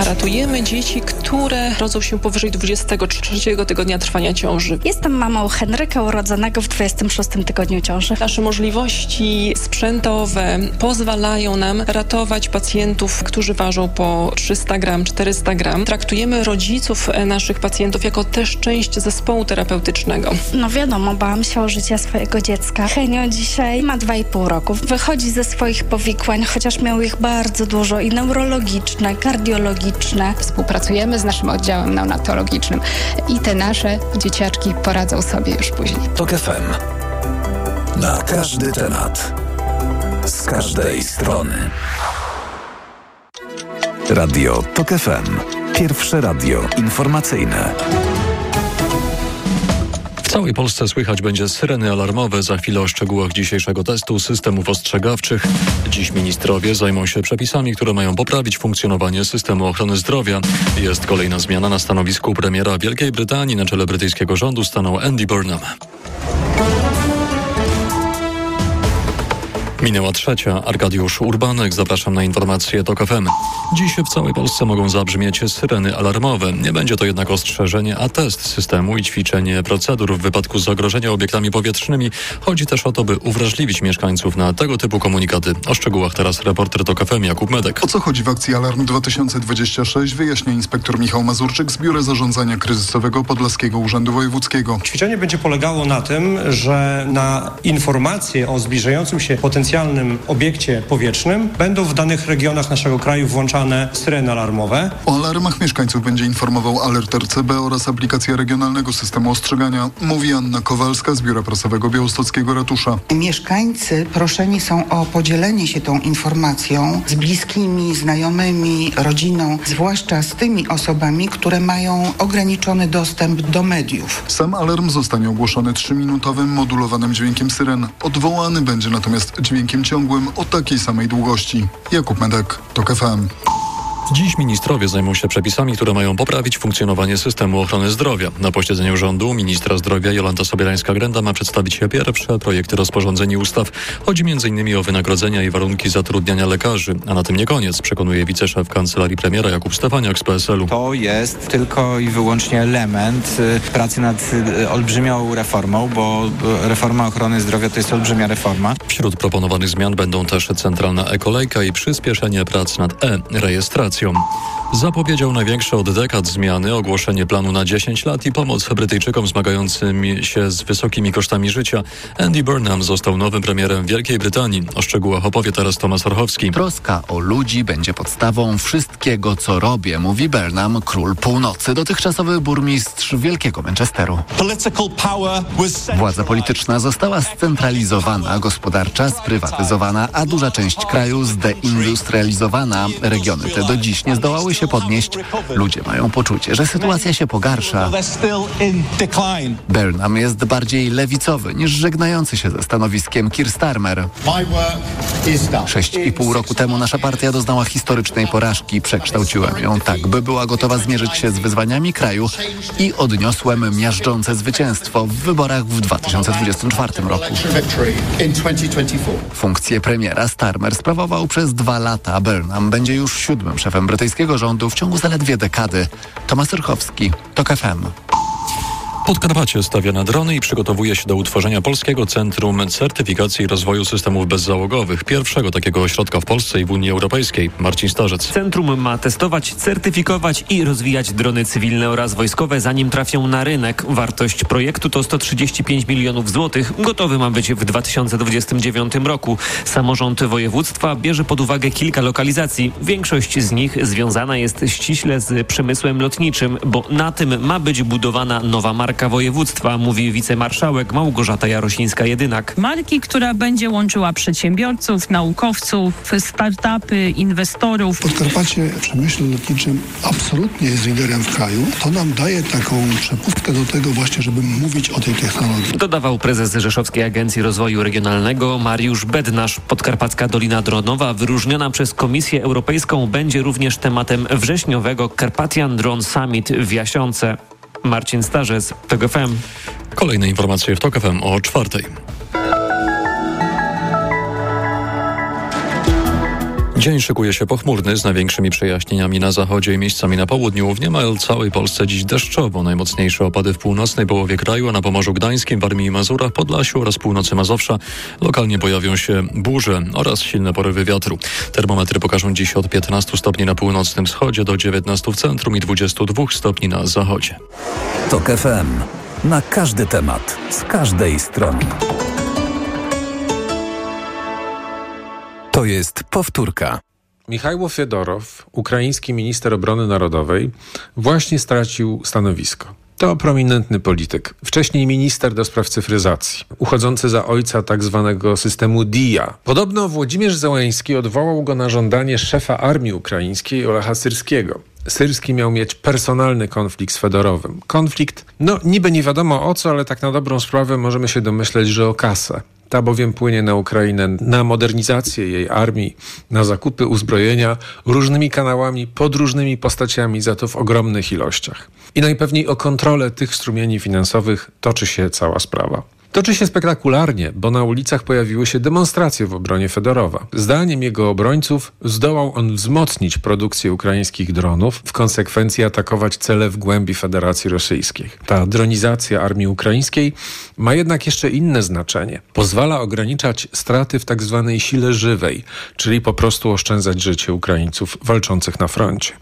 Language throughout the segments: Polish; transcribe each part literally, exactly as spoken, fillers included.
Ratujemy dzieci, które rodzą się powyżej dwudziestego trzeciego tygodnia trwania ciąży. Jestem mamą Henryka urodzonego w dwudziestym szóstym tygodniu ciąży. Nasze możliwości sprzętowe pozwalają nam ratować pacjentów, którzy ważą po trzysta gram, czterysta gram. Traktujemy rodziców naszych pacjentów jako też część zespołu terapeutycznego. No wiadomo, bałam się o życie swojego dziecka. Henio dzisiaj ma dwa i pół roku. Wychodzi ze swoich powikłań, chociaż miał ich bardzo dużo i neurologiczne, kardiologiczne. Współpracujemy z naszym oddziałem neonatologicznym i te nasze dzieciaczki poradzą sobie już później. TOK F M. Na każdy temat. Z każdej strony. Radio TOK F M. Pierwsze radio informacyjne. W całej Polsce słychać będzie syreny alarmowe. Za chwilę o szczegółach dzisiejszego testu systemów ostrzegawczych. Dziś ministrowie zajmą się przepisami, które mają poprawić funkcjonowanie systemu ochrony zdrowia. Jest kolejna zmiana na stanowisku premiera Wielkiej Brytanii. Na czele brytyjskiego rządu stanął Andy Burnham. Minęła trzecia. Arkadiusz Urbanek. Zapraszam na informacje TOK F M. Dziś w całej Polsce mogą zabrzmieć syreny alarmowe. Nie będzie to jednak ostrzeżenie, a test systemu i ćwiczenie procedur w wypadku zagrożenia obiektami powietrznymi. Chodzi też o to, by uwrażliwić mieszkańców na tego typu komunikaty. O szczegółach teraz reporter TOK F M Jakub Medek. O co chodzi w akcji Alarm dwa tysiące dwadzieścia sześć wyjaśnia inspektor Michał Mazurczyk z Biura Zarządzania Kryzysowego Podlaskiego Urzędu Wojewódzkiego. Ćwiczenie będzie polegało na tym, że na informacje o zbliżającym się potencjalnym obiekcie powietrznym będą w danych regionach naszego kraju włączane syreny alarmowe. O alarmach mieszkańców będzie informował Alert R C B oraz aplikacja Regionalnego Systemu Ostrzegania, mówi Anna Kowalska z Biura Prasowego Białostockiego Ratusza. Mieszkańcy proszeni są o podzielenie się tą informacją z bliskimi, znajomymi, rodziną, zwłaszcza z tymi osobami, które mają ograniczony dostęp do mediów. Sam alarm zostanie ogłoszony trzyminutowym modulowanym dźwiękiem syren. Odwołany będzie natomiast dźwiękiem ciągłym o takiej samej długości. Jakub Medek, TOK F M. Dziś ministrowie zajmą się przepisami, które mają poprawić funkcjonowanie systemu ochrony zdrowia. Na posiedzeniu rządu ministra zdrowia Jolanta Sobierańska-Grenda ma przedstawić pierwsze projekty rozporządzeń i ustaw. Chodzi między innymi o wynagrodzenia i warunki zatrudniania lekarzy. A na tym nie koniec, przekonuje wiceszef kancelarii premiera Jakub Stefaniak z P S L u. To jest tylko i wyłącznie element pracy nad olbrzymią reformą, bo reforma ochrony zdrowia to jest olbrzymia reforma. Wśród proponowanych zmian będą też centralna e-kolejka i przyspieszenie prac nad e-rejestracją. Zapowiedział największe od dekad zmiany, ogłoszenie planu na dziesięć lat i pomoc Brytyjczykom zmagającym się z wysokimi kosztami życia. Andy Burnham został nowym premierem Wielkiej Brytanii. O szczegółach opowie teraz Tomasz Orchowski. Troska o ludzi będzie podstawą wszystkiego, co robię, mówi Burnham, król północy, dotychczasowy burmistrz Wielkiego Manchesteru. Władza polityczna została scentralizowana, gospodarcza sprywatyzowana, a duża część kraju zdeindustrializowana. Regiony te do dziś nie zdołały się podnieść. Ludzie mają poczucie, że sytuacja się pogarsza. Burnham jest bardziej lewicowy niż żegnający się ze stanowiskiem Keir Starmer. Sześć i pół roku temu nasza partia doznała historycznej porażki. Przekształciłem ją tak, by była gotowa zmierzyć się z wyzwaniami kraju i odniosłem miażdżące zwycięstwo w wyborach w dwa tysiące dwudziestym czwartym roku. Funkcję premiera Starmer sprawował przez dwa lata. Burnham będzie już siódmym szefem brytyjskiego rządu w ciągu zaledwie dekady. Tomasz Orchowski, TOK F M. Podkarpacie stawia na drony i przygotowuje się do utworzenia Polskiego Centrum Certyfikacji i Rozwoju Systemów Bezzałogowych, pierwszego takiego ośrodka w Polsce i w Unii Europejskiej. Marcin Starzec. Centrum ma testować, certyfikować i rozwijać drony cywilne oraz wojskowe, zanim trafią na rynek. Wartość projektu to sto trzydzieści pięć milionów złotych. Gotowy ma być w dwa tysiące dwudziestym dziewiątym roku. Samorząd województwa bierze pod uwagę kilka lokalizacji. Większość z nich związana jest ściśle z przemysłem lotniczym, bo na tym ma być budowana nowa marka województwa, mówi wicemarszałek Małgorzata Jarosińska-Jedynak. Marki, która będzie łączyła przedsiębiorców, naukowców, startupy, inwestorów. Podkarpacie w przemyśle lotniczym absolutnie jest liderem w kraju. To nam daje taką przepustkę do tego właśnie, żeby mówić o tej technologii. Dodawał prezes Rzeszowskiej Agencji Rozwoju Regionalnego Mariusz Bednarz. Podkarpacka Dolina Dronowa, wyróżniona przez Komisję Europejską, będzie również tematem wrześniowego Carpathian Drone Summit w Jasionce. Marcin Starzec, TOK F M. Kolejne informacje w TOK F M o czwartej. Dzień szykuje się pochmurny z największymi przejaśnieniami na zachodzie i miejscami na południu. W niemal całej Polsce dziś deszczowo. Najmocniejsze opady w północnej połowie kraju, a na Pomorzu Gdańskim, Warmii i Mazurach, Podlasiu oraz północy Mazowsza. Lokalnie pojawią się burze oraz silne porywy wiatru. Termometry pokażą dziś od piętnastu stopni na północnym wschodzie do dziewiętnastu w centrum i dwudziestu dwóch stopni na zachodzie. TOK F M. Na każdy temat, z każdej strony. To jest powtórka. Michajło Fiodorow, ukraiński minister obrony narodowej, właśnie stracił stanowisko. To prominentny polityk, wcześniej minister do spraw cyfryzacji, uchodzący za ojca tak zwanego systemu D I A. Podobno Włodzimierz Zełenski odwołał go na żądanie szefa armii ukraińskiej Olecha Syrskiego. Syrski miał mieć personalny konflikt z Fedorowym. Konflikt, no niby nie wiadomo o co, ale tak na dobrą sprawę możemy się domyśleć, że o kasę. Ta bowiem płynie na Ukrainę na modernizację jej armii, na zakupy uzbrojenia różnymi kanałami, pod różnymi postaciami, za to w ogromnych ilościach. I najpewniej o kontrolę tych strumieni finansowych toczy się cała sprawa. Toczy się spektakularnie, bo na ulicach pojawiły się demonstracje w obronie Fedorowa. Zdaniem jego obrońców zdołał on wzmocnić produkcję ukraińskich dronów, w konsekwencji atakować cele w głębi Federacji Rosyjskiej. Ta dronizacja armii ukraińskiej ma jednak jeszcze inne znaczenie. Pozwala ograniczać straty w tak zwanej sile żywej, czyli po prostu oszczędzać życie Ukraińców walczących na froncie.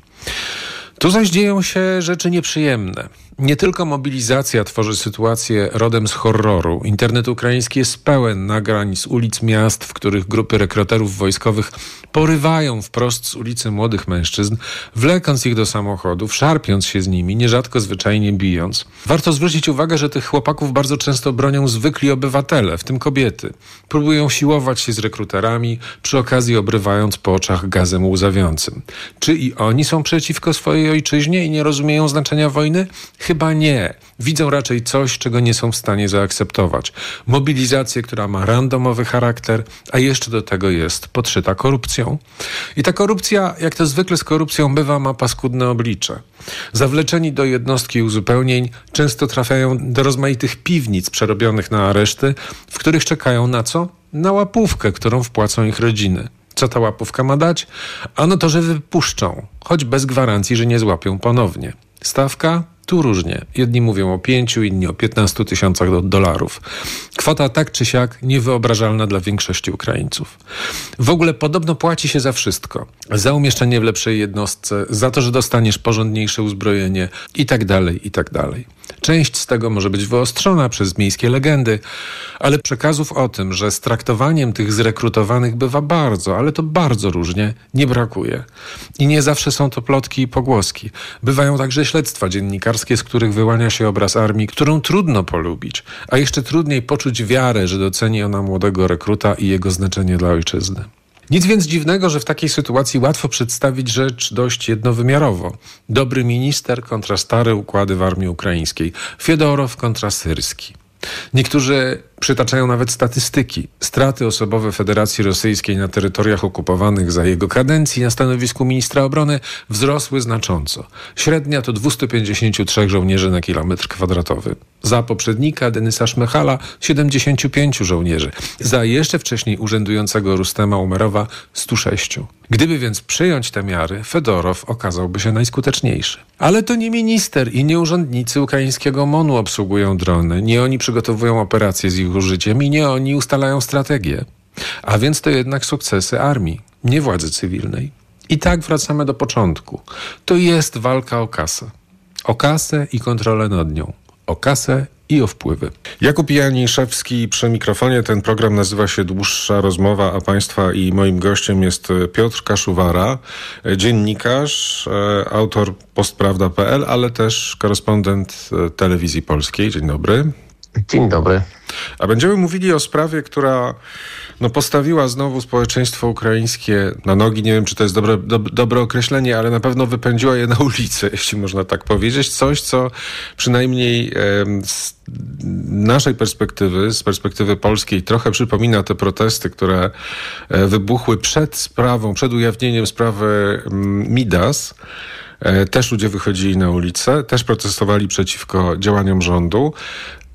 Tu zaś dzieją się rzeczy nieprzyjemne. Nie tylko mobilizacja tworzy sytuację rodem z horroru. Internet ukraiński jest pełen nagrań z ulic miast, w których grupy rekruterów wojskowych porywają wprost z ulicy młodych mężczyzn, wlekąc ich do samochodów, szarpiąc się z nimi, nierzadko zwyczajnie bijąc. Warto zwrócić uwagę, że tych chłopaków bardzo często bronią zwykli obywatele, w tym kobiety. Próbują siłować się z rekruterami, przy okazji obrywając po oczach gazem łzawiącym. Czy i oni są przeciwko swojej ojczyźnie i nie rozumieją znaczenia wojny? Chyba nie. Widzą raczej coś, czego nie są w stanie zaakceptować. Mobilizację, która ma randomowy charakter, a jeszcze do tego jest podszyta korupcją. I ta korupcja, jak to zwykle z korupcją bywa, ma paskudne oblicze. Zawleczeni do jednostki uzupełnień często trafiają do rozmaitych piwnic przerobionych na areszty, w których czekają na co? Na łapówkę, którą wpłacą ich rodziny. Co ta łapówka ma dać? Ano to, że wypuszczą, choć bez gwarancji, że nie złapią ponownie. Stawka? Tu różnie. Jedni mówią o pięciu, inni o piętnastu tysiącach do dolarów. Kwota tak czy siak niewyobrażalna dla większości Ukraińców. W ogóle podobno płaci się za wszystko. Za umieszczenie w lepszej jednostce, za to, że dostaniesz porządniejsze uzbrojenie i tak dalej, i tak dalej. Część z tego może być wyostrzona przez miejskie legendy, ale przekazów o tym, że z traktowaniem tych zrekrutowanych bywa bardzo, ale to bardzo różnie, nie brakuje. I nie zawsze są to plotki i pogłoski. Bywają także śledztwa dziennikarskie, z których wyłania się obraz armii, którą trudno polubić, a jeszcze trudniej poczuć wiarę, że doceni ona młodego rekruta i jego znaczenie dla ojczyzny. Nic więc dziwnego, że w takiej sytuacji łatwo przedstawić rzecz dość jednowymiarowo. Dobry minister kontra stare układy w armii ukraińskiej. Fiodorow kontra Syrski. Niektórzy przytaczają nawet statystyki. Straty osobowe Federacji Rosyjskiej na terytoriach okupowanych za jego kadencji na stanowisku ministra obrony wzrosły znacząco. Średnia to dwieście pięćdziesiąt trzy żołnierzy na kilometr kwadratowy. Za poprzednika Denysa Szmychala siedemdziesięciu pięciu żołnierzy. Za jeszcze wcześniej urzędującego Rustema Umerowa stu sześciu. Gdyby więc przyjąć te miary, Fedorow okazałby się najskuteczniejszy. Ale to nie minister i nie urzędnicy ukraińskiego MON-u obsługują drony. Nie oni przygotowują operacje z ich użyciem i nie oni ustalają strategię. A więc to jednak sukcesy armii, nie władzy cywilnej. I tak wracamy do początku. To jest walka o kasę. O kasę i kontrolę nad nią. O kasę i o wpływy. Jakub Janiszewski przy mikrofonie. Ten program nazywa się Dłuższa Rozmowa, a Państwa i moim gościem jest Piotr Kaszuwara, dziennikarz, autor postprawda kropka p l, ale też korespondent Telewizji Polskiej. Dzień dobry. Dzień dobry. A będziemy mówili o sprawie, która no, postawiła znowu społeczeństwo ukraińskie na nogi. Nie wiem, czy to jest dobre, do, dobre określenie, ale na pewno wypędziła je na ulicę, jeśli można tak powiedzieć. Coś, co przynajmniej e, z naszej perspektywy, z perspektywy polskiej, trochę przypomina te protesty, które e, wybuchły przed sprawą, przed ujawnieniem sprawy m, Midas. E, też ludzie wychodzili na ulicę, też protestowali przeciwko działaniom rządu.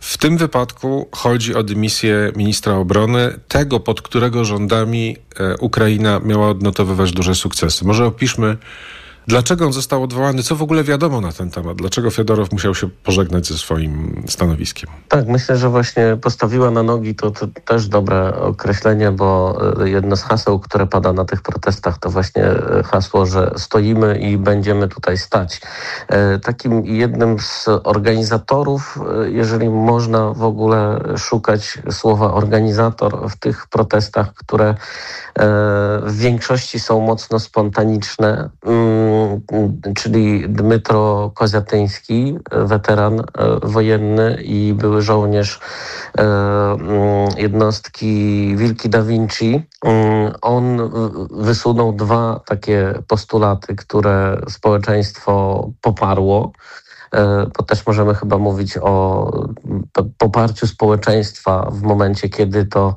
W tym wypadku chodzi o dymisję ministra obrony, tego, pod którego rządami Ukraina miała odnotowywać duże sukcesy. Może opiszmy, dlaczego on został odwołany? Co w ogóle wiadomo na ten temat? Dlaczego Fiodorow musiał się pożegnać ze swoim stanowiskiem? Tak, myślę, że właśnie postawiła na nogi, to, to też dobre określenie, bo jedno z haseł, które pada na tych protestach, to właśnie hasło, że stoimy i będziemy tutaj stać. Takim jednym z organizatorów, jeżeli można w ogóle szukać słowa organizator w tych protestach, które w większości są mocno spontaniczne, czyli Dmytro Koziatyński, weteran wojenny i były żołnierz jednostki Wilki Da Vinci. On wysunął dwa takie postulaty, które społeczeństwo poparło. Bo też możemy chyba mówić o poparciu społeczeństwa w momencie, kiedy to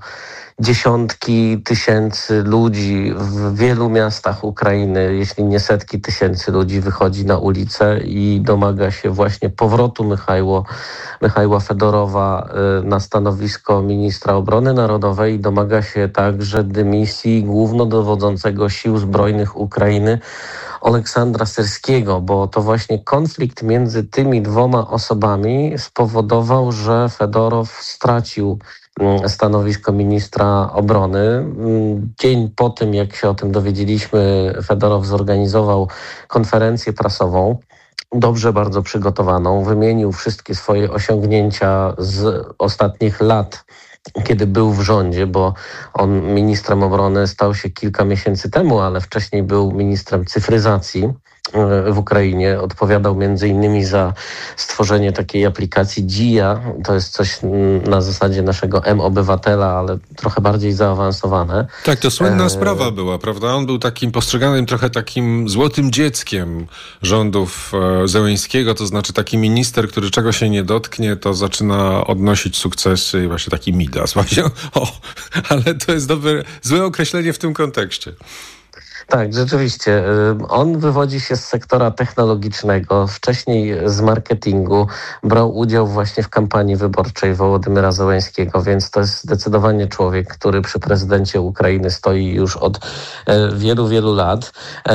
dziesiątki tysięcy ludzi w wielu miastach Ukrainy, jeśli nie setki tysięcy ludzi wychodzi na ulicę i domaga się właśnie powrotu Michajło, Michajła Fedorowa na stanowisko ministra obrony narodowej i domaga się także dymisji głównodowodzącego Sił Zbrojnych Ukrainy Oleksandra Syrskiego, bo to właśnie konflikt między tymi dwoma osobami spowodował, że Fedorow stracił stanowisko ministra obrony. Dzień po tym, jak się o tym dowiedzieliśmy, Fedorow zorganizował konferencję prasową, dobrze bardzo przygotowaną, wymienił wszystkie swoje osiągnięcia z ostatnich lat, kiedy był w rządzie, bo on ministrem obrony stał się kilka miesięcy temu, ale wcześniej był ministrem cyfryzacji w Ukrainie. Odpowiadał między innymi za stworzenie takiej aplikacji Dzija. To jest coś na zasadzie naszego M-Obywatela, ale trochę bardziej zaawansowane. Tak, to słynna e... sprawa była, prawda? On był takim postrzeganym trochę takim złotym dzieckiem rządów e, Zełenskiego, to znaczy taki minister, który czego się nie dotknie, to zaczyna odnosić sukcesy i właśnie taki Midas. Właśnie, o, ale to jest dobre, złe określenie w tym kontekście. Tak, rzeczywiście. On wywodzi się z sektora technologicznego, wcześniej z marketingu, brał udział właśnie w kampanii wyborczej Wołodymyra Zełenskiego, więc to jest zdecydowanie człowiek, który przy prezydencie Ukrainy stoi już od wielu, wielu lat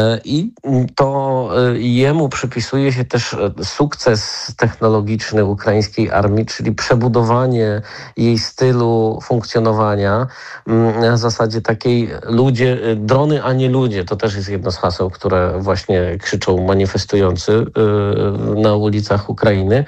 i to jemu przypisuje się też sukces technologiczny ukraińskiej armii, czyli przebudowanie jej stylu funkcjonowania na zasadzie takiej ludzie, drony, a nie ludzie. To też jest jedno z haseł, które właśnie krzyczą manifestujący na ulicach Ukrainy,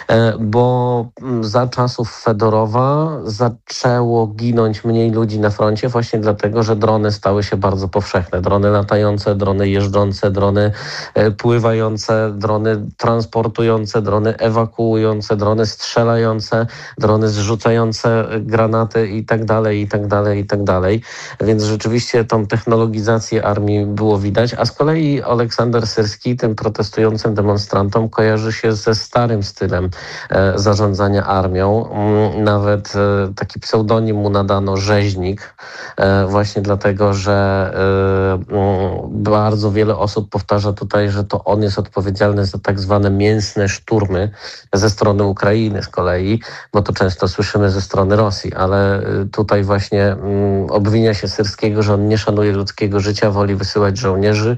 bo za czasów Fedorowa zaczęło ginąć mniej ludzi na froncie właśnie dlatego, że drony stały się bardzo powszechne. Drony latające, drony jeżdżące, drony pływające, drony transportujące, drony ewakuujące, drony strzelające, drony zrzucające granaty i tak dalej, i tak dalej, i tak dalej. Więc rzeczywiście tą technologizację armii było widać, a z kolei Oleksander Syrski tym protestującym demonstrantom kojarzy się ze starym stylem e, zarządzania armią. Mm, nawet e, taki pseudonim mu nadano Rzeźnik, e, właśnie dlatego, że e, m, bardzo wiele osób powtarza tutaj, że to on jest odpowiedzialny za tak zwane mięsne szturmy ze strony Ukrainy z kolei, bo to często słyszymy ze strony Rosji, ale e, tutaj właśnie m, obwinia się Syrskiego, że on nie szanuje ludzkiego życia, woli wysyłać żołnierzy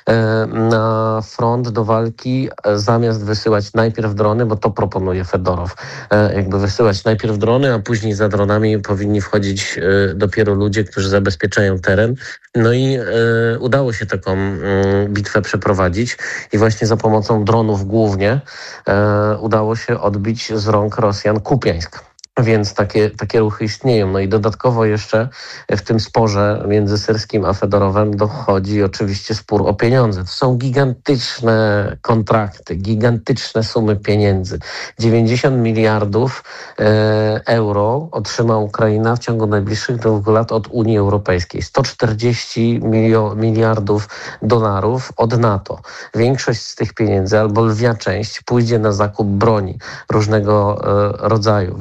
na front do walki, zamiast wysyłać najpierw drony, bo to proponuje Fedorow. Jakby wysyłać najpierw drony, a później za dronami powinni wchodzić dopiero ludzie, którzy zabezpieczają teren. No i udało się taką bitwę przeprowadzić i właśnie za pomocą dronów głównie udało się odbić z rąk Rosjan Kupiańsk. Więc takie, takie ruchy istnieją. No i dodatkowo jeszcze w tym sporze między Syrskim a Fedorowem dochodzi oczywiście spór o pieniądze. To są gigantyczne kontrakty, gigantyczne sumy pieniędzy. dziewięćdziesiąt miliardów e, euro otrzyma Ukraina w ciągu najbliższych dwóch lat od Unii Europejskiej. sto czterdzieści milio, miliardów dolarów od NATO. Większość z tych pieniędzy, albo lwia część, pójdzie na zakup broni różnego e, rodzaju. Więc Fedorow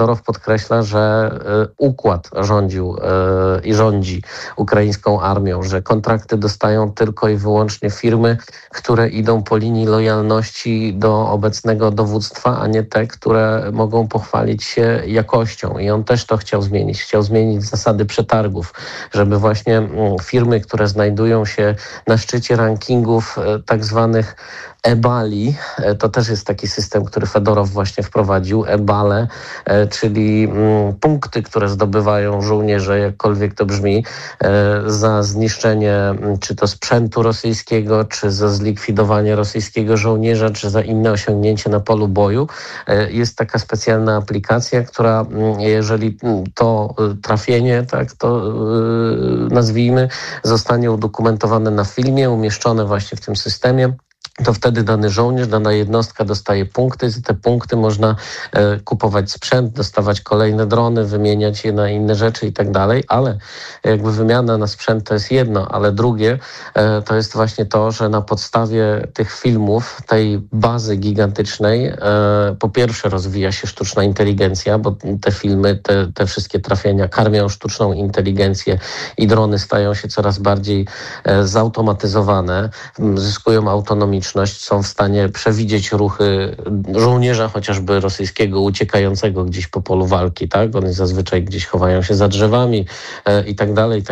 Fedorow podkreśla, że układ rządził i rządzi ukraińską armią, że kontrakty dostają tylko i wyłącznie firmy, które idą po linii lojalności do obecnego dowództwa, a nie te, które mogą pochwalić się jakością. I on też to chciał zmienić. Chciał zmienić zasady przetargów, żeby właśnie firmy, które znajdują się na szczycie rankingów tak zwanych E-bali, to też jest taki system, który Fedorow właśnie wprowadził, E-bale, czyli punkty, które zdobywają żołnierze, jakkolwiek to brzmi, za zniszczenie czy to sprzętu rosyjskiego, czy za zlikwidowanie rosyjskiego żołnierza, czy za inne osiągnięcie na polu boju. Jest taka specjalna aplikacja, która jeżeli to trafienie, tak to nazwijmy, zostanie udokumentowane na filmie, umieszczone właśnie w tym systemie, to wtedy dany żołnierz, dana jednostka dostaje punkty. Za te punkty można e, kupować sprzęt, dostawać kolejne drony, wymieniać je na inne rzeczy i tak dalej, ale jakby wymiana na sprzęt to jest jedno, ale drugie e, to jest właśnie to, że na podstawie tych filmów, tej bazy gigantycznej, e, po pierwsze rozwija się sztuczna inteligencja, bo te filmy, te, te wszystkie trafienia karmią sztuczną inteligencję i drony stają się coraz bardziej e, zautomatyzowane, zyskują autonomiczność, są w stanie przewidzieć ruchy żołnierza chociażby rosyjskiego uciekającego gdzieś po polu walki, tak? Oni zazwyczaj gdzieś chowają się za drzewami e, i tak dalej.